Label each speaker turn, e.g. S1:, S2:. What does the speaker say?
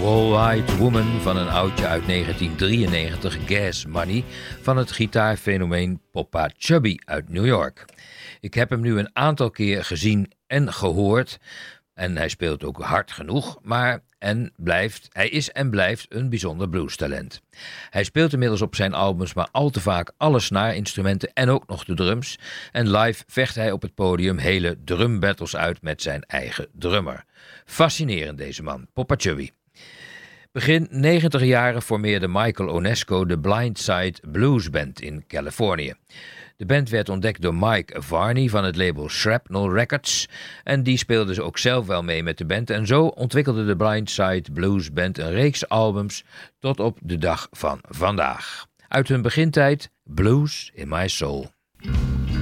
S1: Wall-Eyed Woman van een oudje uit 1993, Gas Money, van het gitaarfenomeen Papa Chubby uit New York. Ik heb hem nu een aantal keer gezien en gehoord en hij speelt ook hard genoeg, maar hij is en blijft een bijzonder bluestalent. Hij speelt inmiddels op zijn albums maar al te vaak alle snaarinstrumenten en ook nog de drums. En live vecht hij op het podium hele drumbattles uit met zijn eigen drummer. Fascinerend deze man, Papa Chubby. Begin 90 jaren formeerde Michael Onesco de Blindside Blues Band in Californië. De band werd ontdekt door Mike Varney van het label Shrapnel Records en die speelde ook zelf wel mee met de band en zo ontwikkelde de Blindside Blues Band een reeks albums tot op de dag van vandaag. Uit hun begintijd Blues in My Soul.